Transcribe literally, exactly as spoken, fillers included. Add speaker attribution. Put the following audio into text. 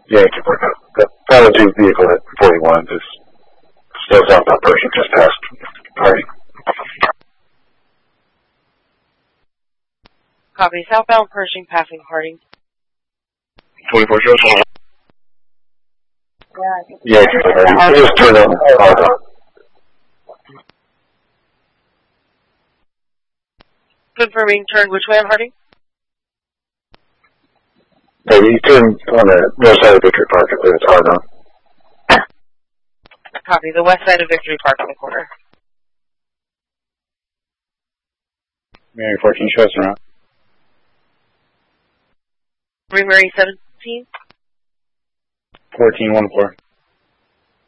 Speaker 1: Yeah, that, that was his vehicle at forty-one, just still southbound Pershing, just past Harding.
Speaker 2: Copy. Southbound Pershing, passing Harding.
Speaker 1: twenty-four shows. Yeah, yeah, just turn on the car.
Speaker 2: Confirming turn which way on Harding?
Speaker 1: Hey, you turn on the north side of Victory Park, I believe it's hard on.
Speaker 2: Copy. The west side of Victory Park on the corner.
Speaker 1: Mary fourteen shows around.
Speaker 2: Ring Mary seventeen?
Speaker 1: fourteen one four.